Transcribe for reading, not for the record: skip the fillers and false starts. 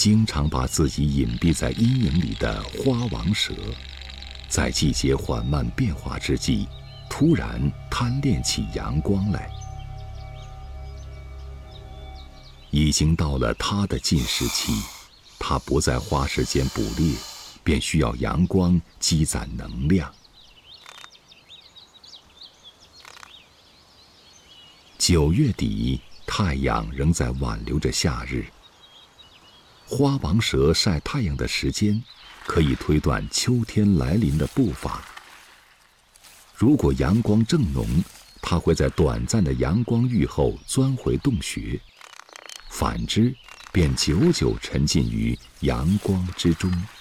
经常把自己隐蔽在阴影里的花王蛇，在季节缓慢变化之际，突然贪恋起阳光来。已经到了它的禁食期，它不再花时间捕猎，便需要阳光积攒能量。9月底，太阳仍在挽留着夏日。花王蛇晒太阳的时间，可以推断秋天来临的步伐。如果阳光正浓，它会在短暂的阳光浴后钻回洞穴；反之，便久久沉浸于阳光之中。